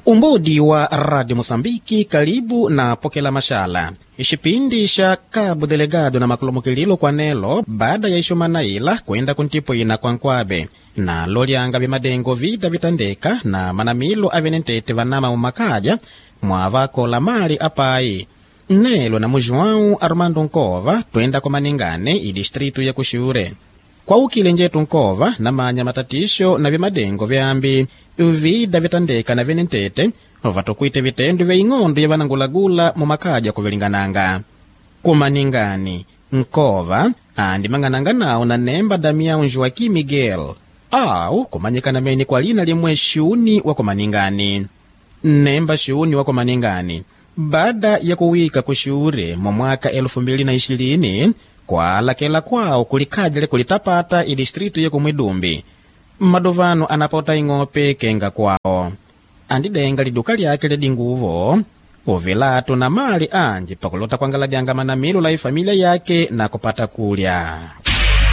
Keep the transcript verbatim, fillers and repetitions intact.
Umbudi wa Radio Mosambiki karibu na pokela mashala. Ishipindi sha Cabo Delegado na makulumukililo kwa nelo baada ya ishumanaila kwenda kuntipo ina kwa nkwabe. Na lolianga bimadengo vida vitandeka na manamilo avenentete vanama umakaja mwavako la mali apai. Nelo na mujuau Armando Nkova twenda kwa maningane idistritu ya Kushure. Kwa ukile njetu Nkova na manya matatisho na bimadengo vyambi vida vitandeka na venentete vatokuite vitendo vya ing'ondo ya vanangulagula mumakaja kuvilingananga. Kumaningani Nkova andi mangananga nao na nemba Damião Joaquim Miguel au kumanyikana meni kwa lina limwe shuni wa kumaningani. Nemba shuni wa kumaningani baada ya kuwika kushure mu mwaka elfu mbili na ishirini kwa lakela kwao kulikajale kulitapata idistritu ya Kumwidumbi. Madovano anapota ing'ope kenga kwao. Andi denga liduka lyake ledi nguvo uvilatu na mali anje pakulota kwangala dianga manamilu la familia yake na kupata kulya.